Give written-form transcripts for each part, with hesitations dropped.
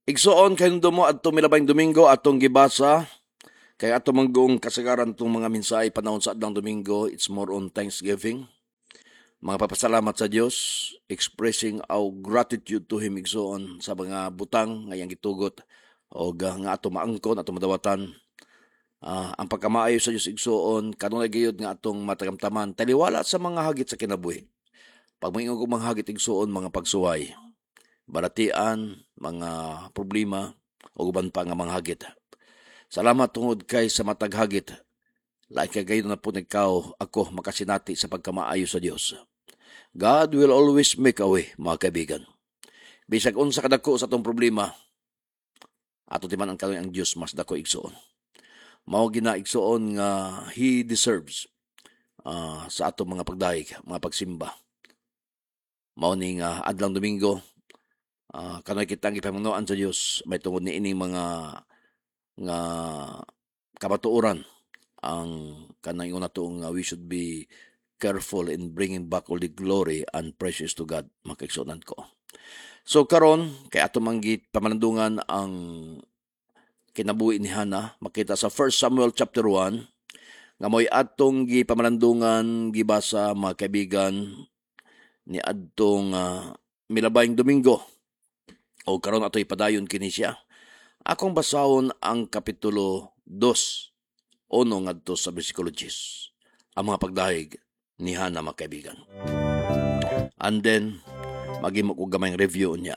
Igsuon kayundo mo at milabay Domingo atong gibasa kay ato manggong kasagaran tong mga minsay panahon sa adlang Domingo. It's more on Thanksgiving. Mga papasalamat sa Dios, expressing our gratitude to Him igsuon sa mga butang nga iyang gitugot o nga ato maangkon, ato madawatan. Ang pagkamaayo sa Dios igsuon kanunay gayud nga atong matagamtaman taliwala sa mga hagit sa kinabuhi. Pag moingon og mga hagit igsuon, mga pagsuway, baratian, mga problema o uban pa nga mga hagit. Salamat tungod kay sa matag hagit. Lain kay gayon na po ikaw ako makasinati sa pagkamaayo sa Dios. God will always make a way, mga kaibigan. Bisag unsa kadako sa atong problema, ato timan ang kanon ang Dios mas dako igsuon. Mao gina igsuon nga He deserves sa atong mga pagdaig, mga pagsimba. Mao ni nga adlang Domingo, kanoy kitang ipamangnuan sa Dios may tungod ni ining mga nga kamatuoran ang kanang ingon nato nga we should be careful in bringing back all the glory and praises to God, makaigsunan ko. So karon kay ato manggit pamalandungan ang kinabuhi ni Hana, makita sa 1 Samuel chapter 1 nga moy atong gipamalandungan gibasa, mga kaibigan, ni adtong milabayng Domingo. O karon ato ipadayon kini siya. Akong basahon ang kapitulo 2, ngadto sa bersikulo 10. Ang mga pagdahig ni Hana, mga kaibigan. And then maghimo ko gamayng review niya.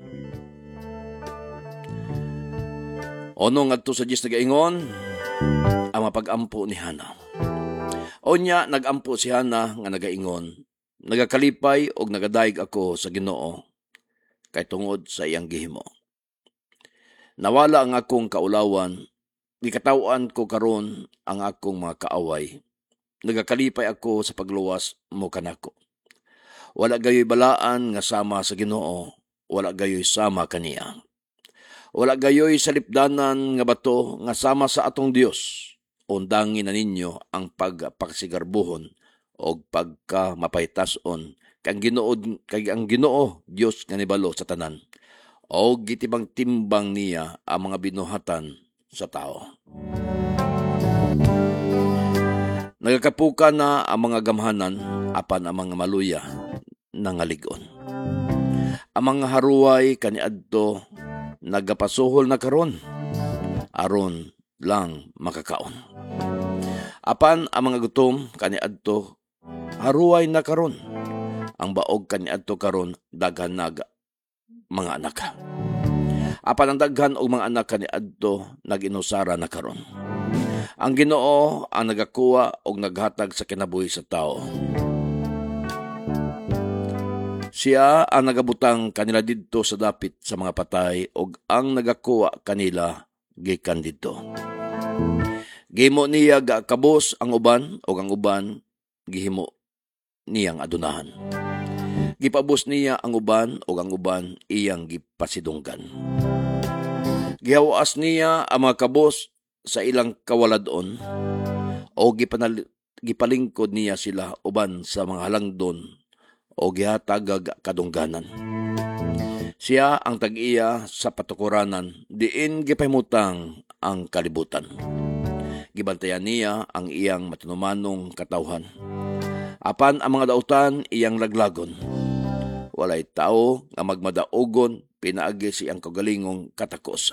Ngadto sa 10 nagaingon ang mapag-ampo ni Hana. Onya nagampo si Hana nga nagaingon, nagakalipay og nagadaig ako sa Ginoo kay tungod sa iyang gihimo. Nawala ang akong kaulawan, gikatawan ko karon ang akong mga kaaway. Nagakalipay ako sa pagluwas mo kanako. Wala gayoy balaan nga sama sa Ginoo, wala gayoy sama kaniya. Wala gayoy sa lipdanan nga bato nga sama sa atong Dios. Undangin na ninyo ang pagpakasigarbuhon o pagkamapaytason kay ang Ginoo Dios nga nibalo sa tanan o gitibang timbang niya ang mga binuhatan sa tao. Nagakapuka na ang mga gamhanan apan ang mga maluya nangaligon. Ang mga haruay kaniadto nagapasuhol na karon aron lang makakaon. Apan ang mga gutom kaniadto haruay na karon. Ang baog kaniadto karon daghan nag mga anak. Apan ang daghan og mga anak kaniadto naginusara na karon. Ang Ginoo ang nagakuha og naghatag sa kinabuhi sa tao. Siya ang nagabutang kanila didto sa dapit sa mga patay og ang nagakuha kanila gikan didto. Gihimo niya gakabos ang uban og ang uban gihimo niyang adunahan. Gipabos niya ang uban o ang uban iyang gipasidunggan. Gihawas niya ang mga kabos sa ilang kawaladon o gipalingkod niya sila uban sa mga halangdon o gihatag kadungganan. Siya ang tag-iya sa patukuranan, diin gipahimutang ang kalibutan. Gibantayan niya ang iyang matinumanong katawhan. Apan ang mga dautan iyang laglagon. Walay tao nga magmadaogon, pinaagi siyang kagalingong katakos.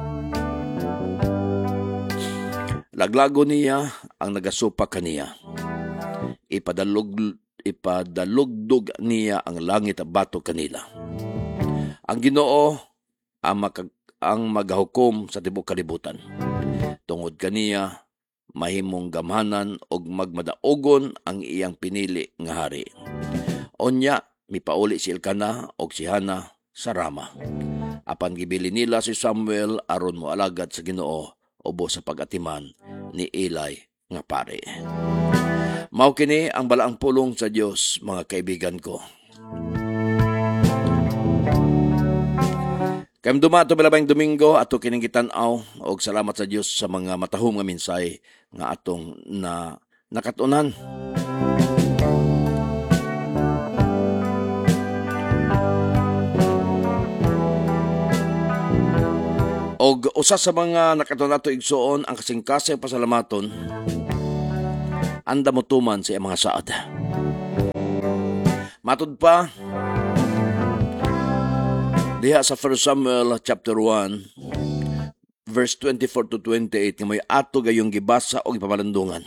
Laglagon niya ang nagasupa kaniya. Ipadalugdog niya ang langit at bato kanila. Ang Ginoo ang magahukom sa tibuok kalibutan. Tungod kaniya mahimong gamhanan og magmadaogon ang iyang pinili nga hari. Onya mipauli si Elkana og si Hana sa Rama. Apan gibili nila si Samuel aron mo alagad sa Ginoo ubos sa pag-atiman ni Eli nga pare. Mao kini ang balaang pulong sa Dios, mga kaibigan ko. Kayong dumato milabayng Domingo ato kining gitan-aw og salamat sa Dios sa mga matahom nga minsay nga atong nakatunan. Og usa sa mga nakatuon nato igsuon ang kasing-kasing pasalamaton anda mo tuman sa iyang mga saad. Matud pa diha sa 1 Samuel chapter 1 verse 24 to 28 nga may ato gayong gibasa o gipabalandungan.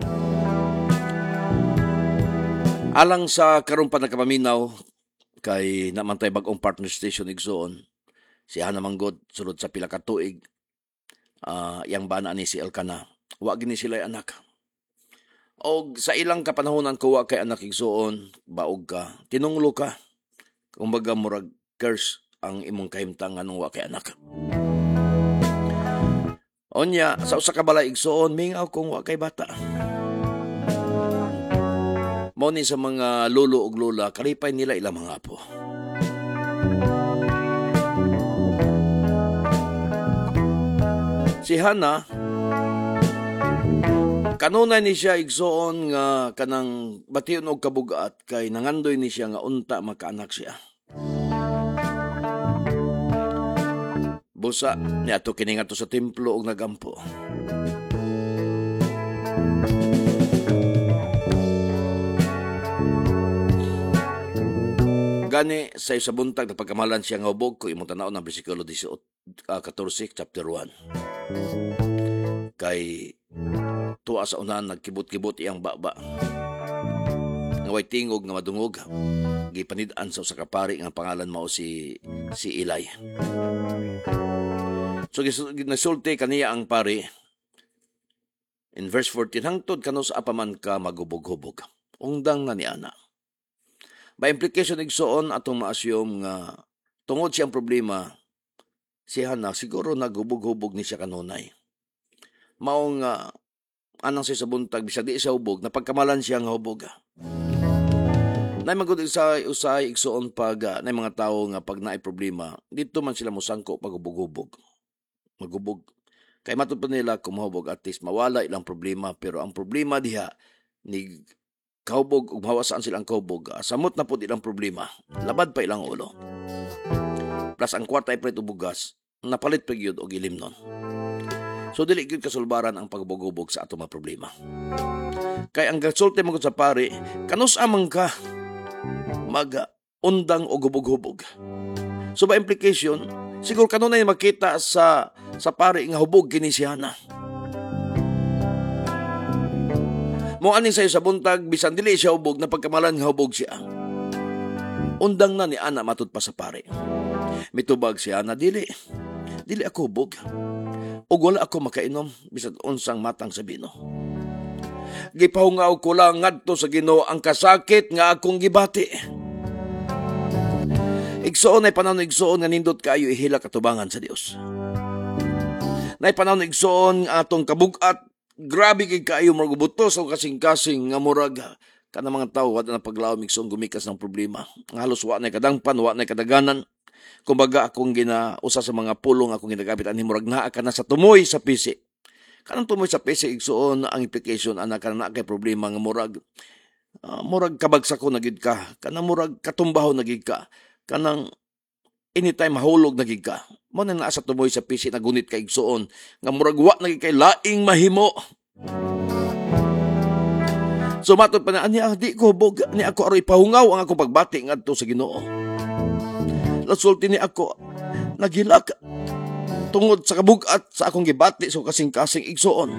Alang sa karon pa nakapaminaw kay namantay bag-ong partner station igsuon, si Hana manggod sulod sa pila ka tuig, yang bana ni si Elkana, wa gini sila anak. Og sa ilang kapanahonan ko wa kay anak igsuon, baog ka, tinunglo ka, kumbaga murag curse ang imong kahimtang nganong wa kay anak. Onya, sa usa ka balay igsuon, mingaw kung wa kay bata. Mao ni sa mga lolo ug lola, kalipay nila ilang mga apo. Si Hana, kanunay ni siya igsuon nga kanang bation og kabugat kay nangandoy ni siya nga unta makaanak siya. Busa ni ato kini ngadto sa templo og nagampo. Gani sa isa buntag napagkamalan siya nga ubog ko imong tan-aw ng bersikulo 14 chapter 1. Kay tuwa sa unahan nagkibot-kibot iyang baba. Nga way tingog nga madungog. Gipanid-an sa usa ka pari nga pangalan mao si Eli. So nasulti kaniya ang pari in verse 14, hangtod kano sa apaman ka magubog-hubog. Ungdang na ni ana. By implication igsuon atong ma-assume nga tungod siyang problema si Hana siguro nagubog-hubog ni siya kanunay. Mao nga anang siya sa buntag bisag di siya hubog napagkamalan siya nga hubog. Nay magud usay igsuon pag nay mga tawo nga pag naay problema dito man sila mosangko pag hubog-hubog. Magubog. Kay matud pa nila kung mahubog at least mawala ilang problema pero ang problema diha ni kahubog ug mahawasaan silang kahubog, samot na po ilang problema, labad pa ilang ulo. Plus ang kwarta ay preto bugas, napalit pa gyud og ilimnon. So dili gyud kasulbaran ang paghubog-hubog sa ato mga problema. Kay ang gasulti mo sa pari, kanus amang ka mag-undang og hubog-hubog. So by implication, siguro kanunay makita sa pari nga hubog kini si Hana. Mo aning sayo sa buntag bisan dili siya hubog na pagkamalan nga hubog siya. Undang na ni ana matud pa sa pare. Mitubag si Hana dili ako hubog. Ug wala ako makainom bisan unsang matang sa bino. Gipahungaw ko lang ngadto sa Ginoo ang kasakit nga akong gibati. Igsuon ay panahon igsuon nga nindot kayo ihila katubangan sa Dios. Nay panahon igsuon atong kabugat grabe kay kayo magubutos o kasing-kasing nga murag kana mga tawo wala na paglaom igsoon gumikas ng problema. Ang halos wa nay kadangpan, wa nay kadaganan. Kumbaga akong usa sa mga pulong akong ginagamit ani murag naa ka na sa tumoy sa pisi. Kanang tumoy sa pisi igsoon ang implication ana kana kay problema nga murag kabagsako na gid ka, kanang murag katumbaho na gid ka, kanang anytime mahulog na gid ka. Mo na naa sa tumoy sa pisi na gunit kay igsuon nga murag wa na gid kay laing mahimo. So matod pa na niya di ko bog ni ako aroy pahungaw ang akong pagbati ngadto sa Ginoo. Lasulti ni ako naghilak tungod sa kabugat sa akong gibati so kasing-kasing igsuon.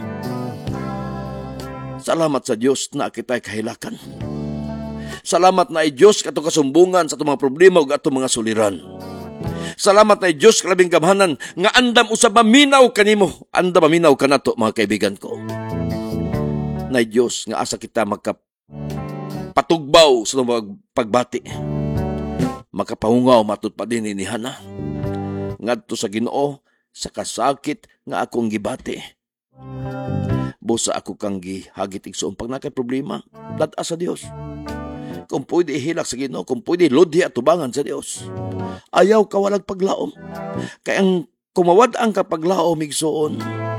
Salamat sa Dios na kitay kahilakan. Salamat na ay Diyos katong kasumbungan sa itong mga problema ug atong mga suliran. Salamat na Diyos kalabing gamhanan nga andam usab maminaw kanimo, andam maminaw kanato mga kaibigan ko. Na Diyos nga asa kita makapatugbaw sa mga pagbati. Makapahungaw matud pa din ni Hana. Ngadto sa Ginoo sa kasakit nga akong gibati. Busa ako kang gihagit igsoon pag nakay problema, dad-a sa Dios. Kung pwede ihilak sa Ginoo, kung pwede lodhi at tubangan sa Dios. Ayaw ka walang paglaom. Kaya ang kumawad ang kapaglaom igsoon.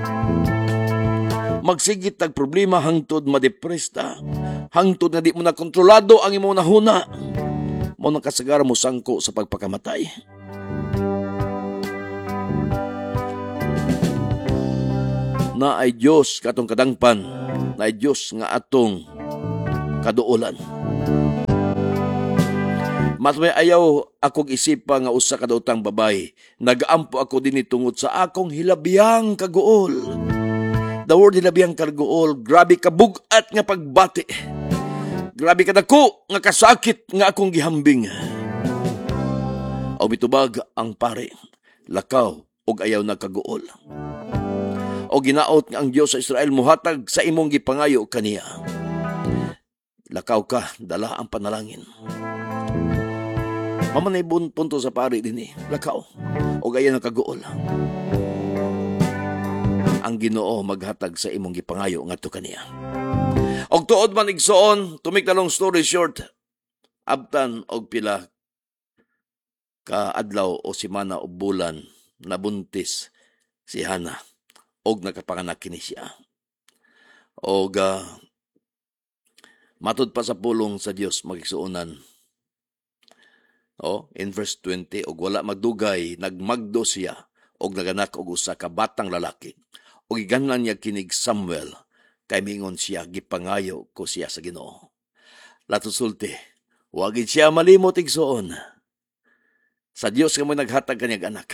Magsigit tag problema hangtod madepresta. Hangtod na di mo na kontrolado ang imong nahuna. Mo nakasagara mo sangko sa pagpakamatay. na ay Diyos katong kadangpan, na ay Diyos nga atong kaduolan. Matmay ayaw akong isipa nga usa ka daotang babay. Nagaampo ako din tungod sa akong hilabiyang kaguol. The word hilabiyang kaguol, grabe kabugat nga pagbati. Grabe kadako nga kasakit nga akong gihambing. O mitubag ang pare, lakaw og ayaw na kaguol. O ginaot nga ang Dios sa Israel muhatag sa imong gipangayo kaniya. Lakaw ka, dala ang panalangin. Mamanay punto sa pari din lakaw o gaya ng kaguol. Ang Ginoo maghatag sa imong gipangayo ngadto kaniya. Og tuod man igsoon, to make the long story short, abtan og pila ka adlaw o semana o bulan nabuntis si Hana og nakapanganak kini siya. Og matud pa sa pulong sa Dios magigsuonan. In verse 20, og wala magdugay, nagmagdo siya, og naganak og usa ka batang lalaki. Og iganlan niya kinig Samuel, kay mingon siya, gipangayo ko siya sa Ginoo. Latusulti, wagid siya malimot igsoon. Sa Dios nga mo naghatag kanyang anak.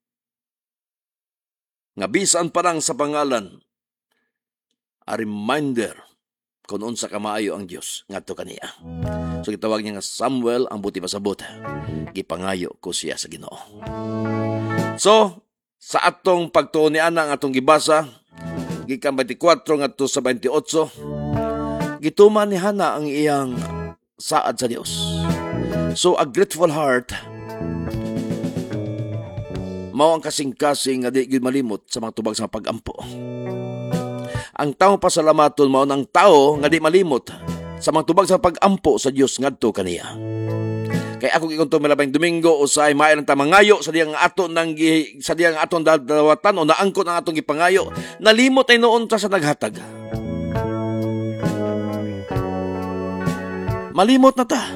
Nga bisan parang sa pangalan, a reminder kung unsa kamaayo ang Dios ngadto kaniya. So gitawag niya nga Samuel ang buti pasabot. Gipangayo ko siya sa Ginoo. So sa atong pagtuon ni ana ang atong gibasa gikan 24 ngadto sa 28 gituman ni Hana ang iyang saad sa Dios. So a grateful heart mao ang kasing-kasing nga di gyud malimot sa mga tubag sa pag-ampo. Ang tao pasalamaton mao nang tao nga di malimot sa mga tubag sa pag-ampo sa Dios ngadto kaniya. Kay ako gikonto milabang Domingo usay maayo lang ta mangayo sa diyang aton nang sa diyang aton dawatan o naangkon ang atong gipangayo, nalimot ay noon ta sa naghatag. Malimot na ta.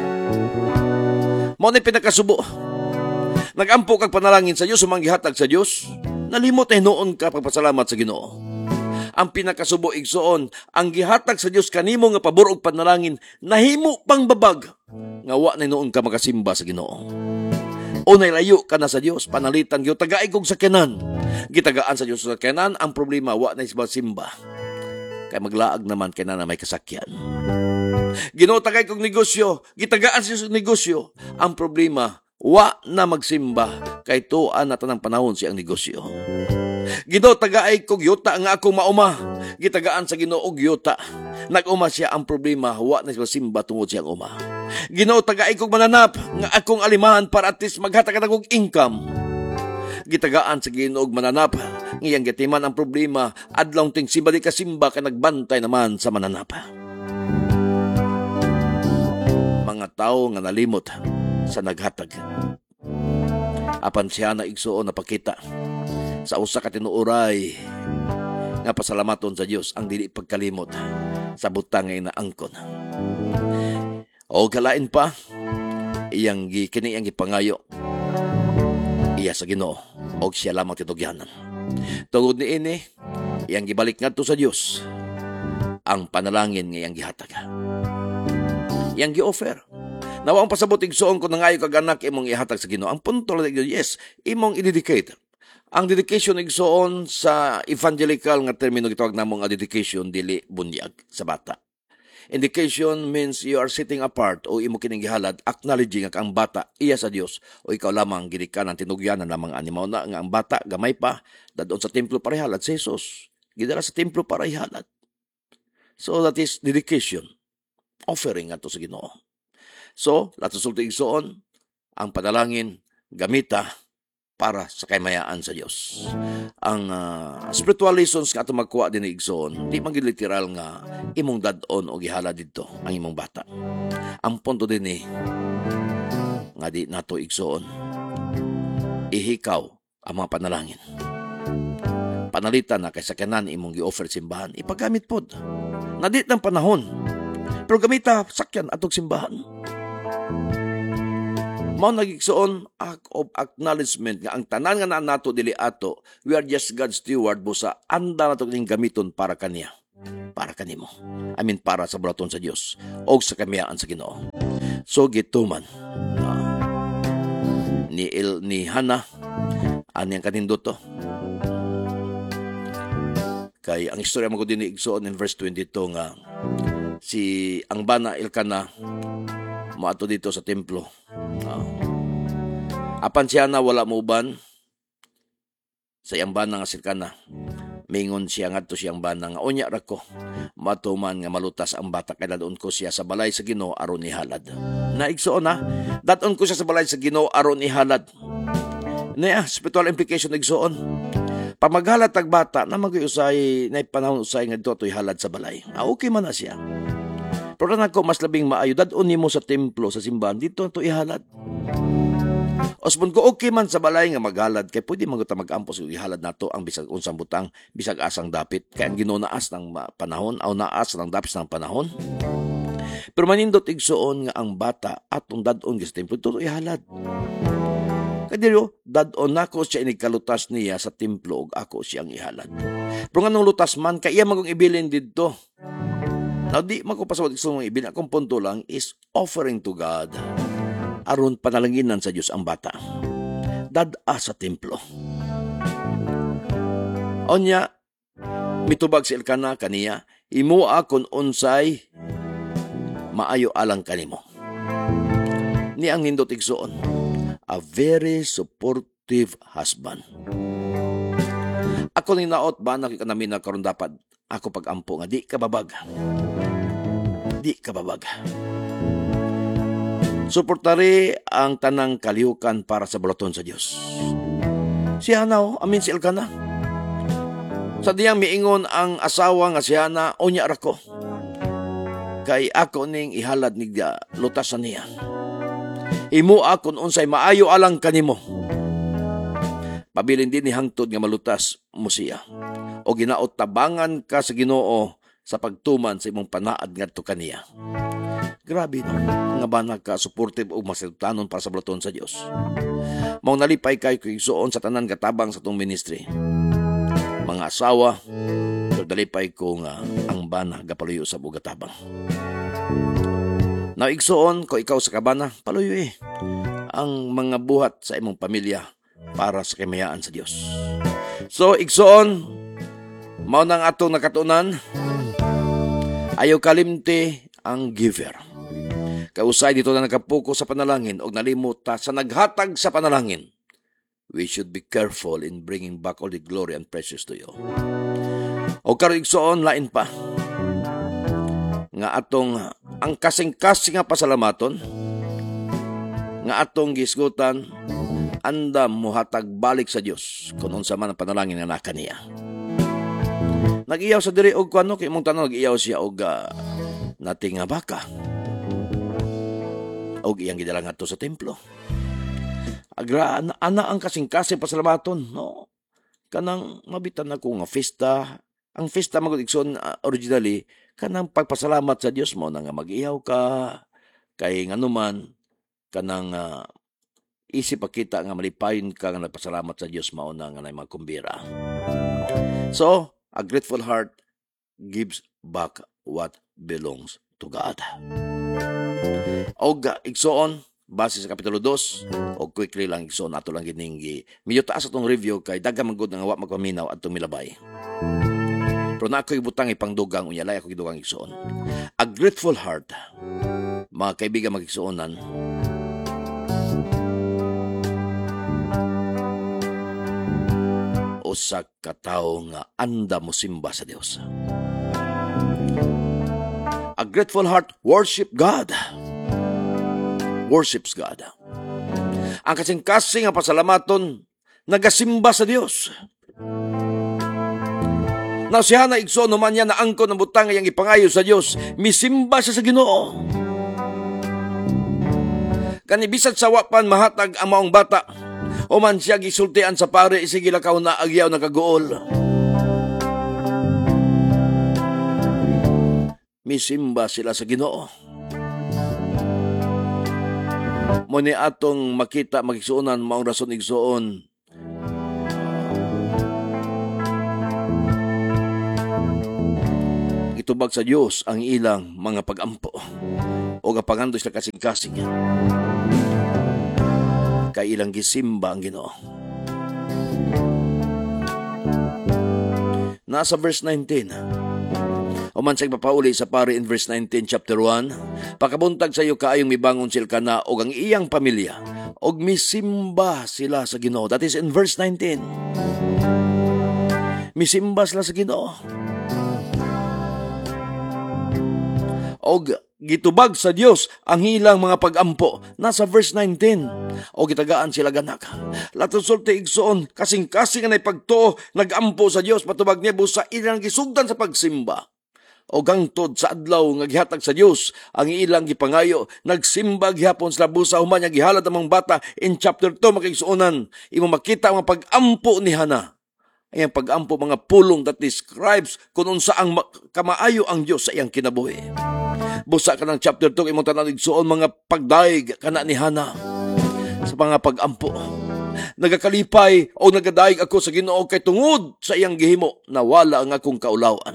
Mao ni pinakasubo. Nagampo kag panalangin sa Dios sumang gihatag sa Dios, nalimot ay noon ka pagpasalamat sa Ginoo. Ang pinakasubo igsoon, ang gihatag sa Dios kanimo nga pabor og panalangin, nahimo pang babag nga wa na noon ka makasimba sa Ginoo. Unay layo ka na sa Dios, panalitan gyud tagaay kog sakyanan. Gitagaan sa Dios sa sakyanan, ang problema wa na simba. Kay maglaag naman kay na may kasakyan. Ginoo tagay kog negosyo, gitagaan sa Dios negosyo. Ang problema wa na magsimba kay tuan na tanang panahon siyang negosyo. Ginoo tagaay kog yuta nga akong mauma. Gitagaan sa Ginoo og yuta. Nag-uma siya, ang problema wa na simba tungod siyang uma. Ginoo tagaay kog mananap nga akong alimahan para at least maghatag og income. Gitagaan sa Ginoo og mananap ngiyang gatiman ang problema adlaw ting simba di kasimba ka nagbantay naman sa mananap. Mga tao nga nalimot sa naghatag. Apan siya na igsuon napakita sa usa ka tinuoray nga pasalamaton sa Dios ang dili pagkalimot sa butang nga inaangkon. O kalain pa iyang kini ang gipangayo iya sa Ginoo og siya lamang titugyanan. Tungod niini iyang gibalik ngadto sa Dios ang panalangin nga iyang gihatag. Iyang gi-offer. Nawa ang pasabot igsuon ko nangayo kag anak imong ihatag sa Ginoo. Ang punto lang yes, imong i-dedicate. Ang dedication igsoon sa evangelical nga termino gitawag namong nga dedication dili bunyag sa bata. Indication means you are sitting apart o imo kining gihalad acknowledging nga ang bata iya sa Dios o ikaw lamang gidikanan tinugyanan lamang animaw na nga ang bata gamay pa dadon sa templo para ihalad si Jesus. Gidala sa templo para ihalad. So that is dedication. Offering ato sa Ginoo. So, lato sulti igsoon ang panalangin gamita para sa kamayaan sa Dios. Ang spiritual lessons nga ato magkuha din igsoon, di man literal nga imong dadon o gihala didto ang imong bata. Ang punto din nga di nato igsoon, ihikaw ang mga panalangin. Panalitan na kay sakyanan imong gi-offer simbahan, ipagamit pod. Nadit ng panahon. Pero gamita sakyan atong simbahan. Mao nagigsuon act of acknowledgement nga ang tanan nga nato dili ato, we are just God's steward busa anda nato kining gamiton para kaniya, para kanimo. I mean para sa bulaton sa Dios o sa kamiyaan sa Ginoo. So gituman ni Hana aniyang kanindot to. Kay ang istorya mo ko din igsuon in verse 22 nga si ang bana Elkana moadto dito sa templo. Apan siya na wala mo uban sa iyang bana nga si Elkana. Mingon siya ngadto siyang bana nga unya ra ko matuman nga malutas ang bata kay dadon ko siya sa balay sa Ginoo aron ihalad. Naigsuon na dadon ko siya sa balay sa Ginoo aron ihalad. Niya spiritual implication igsuon. Pamaghalad tag bata na mag-usay na panahon usay nga dito ihalad sa balay. Okay man na siya. Pero nako mas labing maayo dadon nimo sa templo sa simbahan dito to ihalad. Osbon ko okay man sa balay nga maghalad kay pwede man ta mag-ampos ihalad nato ang bisag unsang butang bisag asang dapit kay ang Ginoo naas ng panahon o naas ng dapit ng panahon. Pero manindot igsuon nga ang bata atong dadon sa templo to ihalad. Kadiro dadon nako siya inigkalutas niya sa templo ug ako siyang ihalad. Pero nganong lutas man kay iya magong ibilin didto. Now di magpasawag igsuon ibilin akong punto lang is offering to God. Aron panalanginan sa Dios ang bata. Dad-a sa templo. Onya mitubag si Elkana kaniya imua kun unsay maayo alang kanimo. Ni ang nindot igsuon. A very supportive husband. Ako ni naot ba nakikanami na karon dapat ako pagampo nga di ka babag. Di ka babag. Suportari ang tanang kalihukan para sa bulaton sa Dios. Si Hana amin si Elkana. Sa diyang miingon ang asawa nga si Hana unya ra ko. Kay ako ning ihalad ni lutasan niya. Imua kun unsay maayo alang kanimo. Pabilin din ni hangtod nga malutas mo siya. O ginaot tabangan ka sa Ginoo sa pagtuman sa imong panaad ngadto kaniya. Grabe no, nga ba nagka-supportive o masilutanon para sa bulaton sa Dios. Mao nalipay kay ko igsuon sa tanan katabang sa tong ministry. Mga asawa, dalipay ko nga ang bana gapaluyo sa bugatabang. Now, igsuon ko ikaw sa kabana, paluyo ang mga buhat sa imong pamilya para sa kamayaan sa Dios. So, igsuon, mao nang atong nakatunan, ayaw kalimti ang giver. Kausay dito na nakapuko sa panalangin o nalimot ta sa naghatag sa panalangin. We should be careful in bringing back all the glory and praises to you. O karon igsuon, lain pa. Nga atong ang kasing-kasing nga pasalamaton nga atong gisgutan andam mohatag balik sa Dios kun unsa man ang panalangin nga naka niya. Nag-iyaw sa diri og kuno kay imong tanan nag-iyaw siya og nating nga baka. Og iyang gidala ngadto sa templo. Agra ana ang kasing-kasing pasalamaton no. Kanang mabitan ako nga fiesta. Ang fiesta magud igsoon originally kanang pagpasalamat sa Dios mo na nga mag-iyaw ka kay nganuman kanang isip pakita nga malipayon ka nga nagpasalamat sa Dios mao na nga nay magkumbira. So, a grateful heart gives back what belongs to God. Og igsoon base sa kapitulo 2 og quickly lang igsoon ato lang gining medyo taas atong review kay daghan man gud nga wa magpaminaw atong milabay. Pero na ako'y butang ipangdugang, unyalay ako gidugang igsuon. A grateful heart, mga kaibigan magigsuonan, o sa katao nga anda mo simba sa Dios. A grateful heart worship God. Worships God. Ang kasing-kasing nga pasalamaton, nagasimba sa Dios. Na siya na igsoon naman niya na angkon ng butang ngayang ipangayo sa Diyos, misimba siya sa Ginoo. Kanibisat sa wapan mahatag ang maong bata, o man siya gisultian sa pare, isige lakaw na agyaw na kaguol. Misimba sila sa Ginoo. Mo ni atong makita magigsuonan maong rason igsuon. Itubag sa Dios ang ilang mga pagampo o gapangandoy sa kasing-kasing. Kay ilang gisimba ang Ginoo. Nasa verse 19. Uman sa papauli sa pari in verse 19 chapter 1. Pakabuntag sa iyo kaayong mibangon sila kana o ang iyang pamilya og misimba sila sa Ginoo. That is in verse 19. Misimba sila sa Ginoo. Og gitubag sa Dios ang ilang mga pagampo. Nasa verse 19. O gitagaan sila ganak. Lato sulti igsoon, kasing-kasing na pagtuo, nagampo sa Dios, patubag niya sa ilang gisugdan sa pagsimba. O gangtod sa adlaw nga gihatag sa Dios ang ilang gipangayo, nagsimba gihapon sila busa human nga gihalad among bata in chapter 2 makigsuonan. Imo makita ang pagampo ni Hana. Ang pagampo mga pulong that describes kung unsa ang kamaayo ang Dios sa iyang kinabuhi. Busa ka ng chapter 2, imong tanan igsuon mga pagdaig kana ni Hana sa mga pagampo. Nagakalipay o nagadaig ako sa Ginoo kay tungod sa iyang gihimo nawala ang akong kaulawan.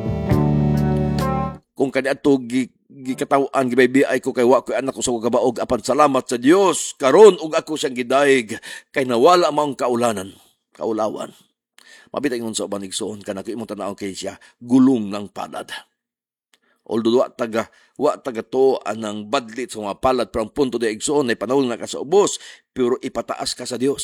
Kung kaniadto gikatawan gibaybiay ko kay wa ko anak ko sa kabaog apan salamat sa Dios karon ug ako siyang gidaig kay nawala maong kaulawan. Mabitay ngon sa uban igsuon kana kay imong tan-aw kay siya gulong ng palad. Although wa taga to anang badlit sa mga palad pero ang punto de igsoon ay panahon na ka sa ubos pero ipataas ka sa Dios.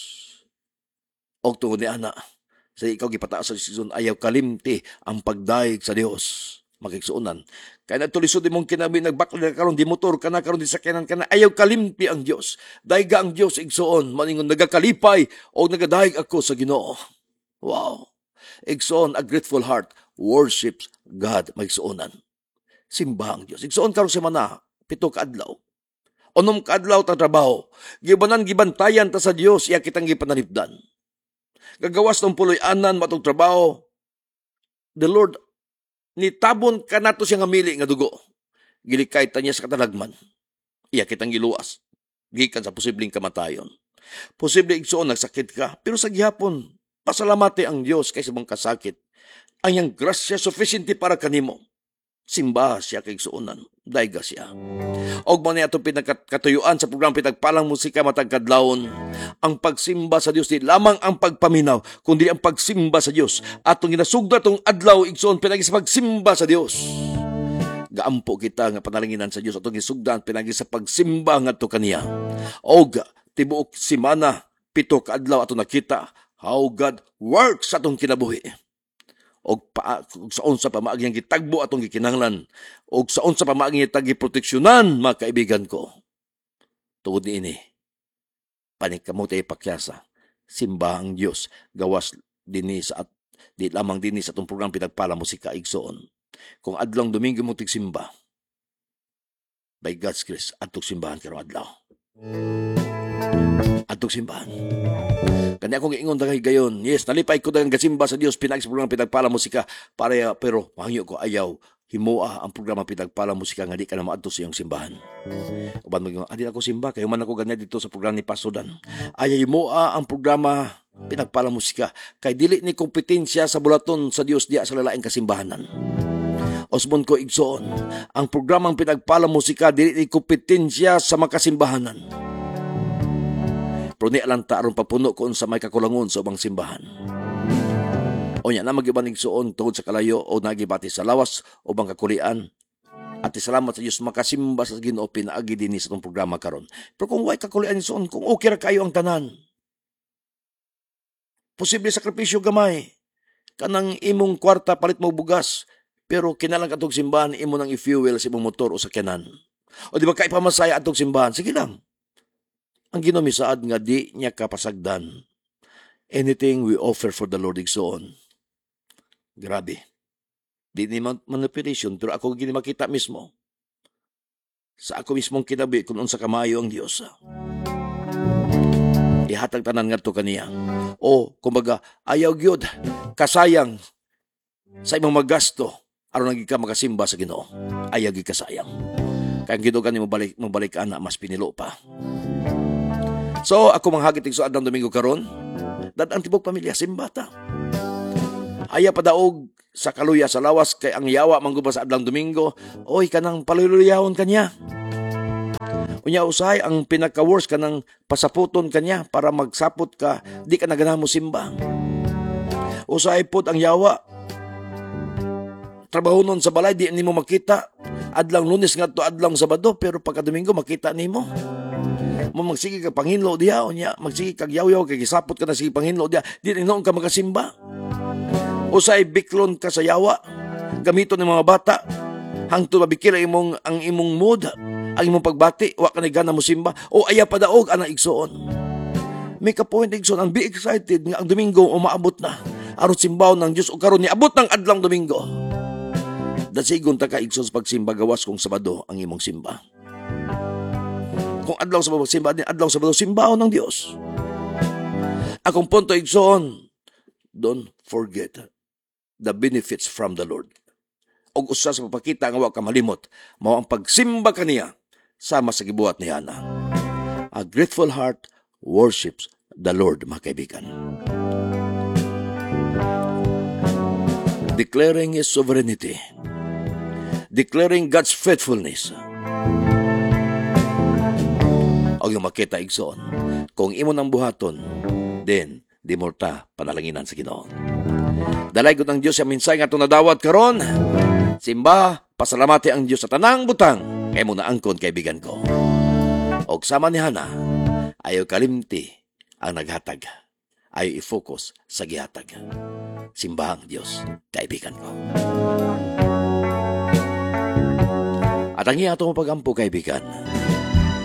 Og tungod ni ana sa ikaw gipataas sa Dios ayaw kalimti ang pagdaig sa Dios. Magigsuonan kay natulisod imong kinabi nagbakla karon di motor kana karon di sakyanan kana ayaw kalimti ang Dios. Dayga ang Dios igsoon maningon nagakalipay og nagadaig ako sa Ginoo. Wow. Igsoon a grateful heart worships God magigsuonan. Simba ang Diyos. Igsoon karon semana, 7 ka adlaw. Unom ka adlaw ta trabaho. Gibantayan ta sa Dios, iya kitang gipanalipdan. Gagawas ng puloy-anan matong trabaho. The Lord, nitabon ka nato siya nga mili nga dugo. Gilikay ta niya sa katalagman. Iya kitang giluwas. Gikan sa posibleng kamatayon. Posible igsoon nagsakit ka, pero sa gihapon, pasalamati ang Dios kaysa mong kasakit. Ang iyang grasya sufficiente para kanimo. Simba siya kay igsuonan, dayga siya. Og man atong pinagkatuyuan sa programa Pinagpalang Musika matag kadlawon, ang pagsimba sa Dios di lamang ang pagpaminaw, kundi ang pagsimba sa Dios. Atong ginasugda tong adlaw igsoon pinagi sa pagsimba sa Dios. Gaampo kita nga panalanginan sa Dios atong gisugdan pinagi sa pagsimba ngadto kaniya. Og tibuok semana 7 ka adlaw atong nakita how God works sa atong kinabuhi. Og saon sa pamaaging gitagbo atong gikinahanglan og saon sa pamaaging giproteksyonan mga kaibigan ko. Tungod niini panikamutay pakyasa simba ang Dios gawas dinhi sa di lamang dinhi sa atong programa Pinagpalang Musika igsoon. Kung adlong Domingo mo tigsimba by God's grace adtong simbahan karong adlaw. Adtong simbahan. Kanya akong ingon dagay gayon. Yes, nalipay ko dagang gasimba sa Dios pinagi sa programa Pinagpalang Musika pero mahangyo ko ayaw himoa ang programa Pinagpalang Musika nga di ka na maadto sa iyong simbahan. Uban mo adi ako simba kay man ako ganyan dito sa programa ni Pastor Dan. Ayaw himoa ang programa Pinagpalang Musika kay dili ni kompetensya sa bulaton sa Dios diya sa lalaing kasimbahanan. Osmon ko igsoon, ang programang Pinagpalang Musika dili ni kompetensya sa makasimbahanan. Pero ni alang ta aron pagpuno kung sa may kakulangon sa ubang simbahan. O niya na mag-ibanig suon tungod sa kalayo o nagibati sa lawas o bang kakulian. At salamat sa Diyos makasimba sa Ginoo pinaagi din sa itong programa karon. Pero kung way kakulian ni suon, kung okay ra kayo ang tanan, posible sakripisyo gamay. Kanang imong kwarta palit mo bugas, pero kinalang atong simbahan imo nang i-fuel sa imong motor o sakyanan. O di ba kay pamasaya atong simbahan? Sige lang. Ang Ginoo misaad nga di niya kapasagdan. Anything we offer for the Lord igsoon. Grabe. Di ni manipulation, pero ako gini makita mismo. Sa ako mismong kinabi kung unsa kamayo ang Dios. Ihatag tanan ngadto kaniya. O kumbaga ayaw gyud kasayang sa imong magasto aron naging ka makasimba sa Ginoo. Ayaw gyud kasayang. Kaya ang gidugan ni mabalik ana mas pinilo pa. So ako manghagit igso adlang Domingo karon, dadang tibok pamilya simbata. Aya pa daog sa kaluya sa lawas kay ang yawa mangguba sa adlang Domingo, oy kanang paluluyahon kanya. Unya usay ang pinaka-worst kanang pasaputon kanya para magsapot ka, di ka na ganahan mo simba. Usay pod ang yawa. Trabaho nun sa balay, di nimo makita. Adlang Lunes nga to adlang Sabado, pero pagka Domingo makita nimo. Magsige kag panghinlo diha, unya magsige kag yaw-yaw kay gisapot ka na sige panghinlo diha, di noon ka magasimba. Usay biklon ka sa yawa. Gamiton ng mga bata hangtod mabikil ang imong mood, ang imong pagbati, wa ka na gana mo simba, o aya pa daog anang igsoon. May ka-point igsoon, ang be excited nga ang Domingo umaabot na. Aron simbaw ng Diyos o karon ni abot ng adlang Domingo. Dasigon ta ka igsoon sa pagsimba gawas kung Sabado ang imong simba. Kung adlaw Sabado simba din adlaw Sabado simbaon ng Dios. Akong punto igsoon, don't forget the benefits from the Lord. Og usa sa papakita nga wa ka malimot mao ang pagsimba kaniya sama sa gibuhat ni Hana. A grateful heart worships the Lord, mga kaibigan. Declaring His sovereignty, declaring God's faithfulness. Og yung makita igsoon, kung imo nang buhaton, then di mo ta panalanginan sa Ginoo. Dalay gud ang Dios sa minsay nga itong nadawat karon. Simba, pasalamati ang Diyos sa tanang butang, kay mo na angkon kaibigan ko. Og sama ni Hana, ayaw kalimti ang naghatag. Ayaw i-focus sa gihatag. Simba ang Diyos, kaibigan ko. At ang iya itong pagampo, kaibigan,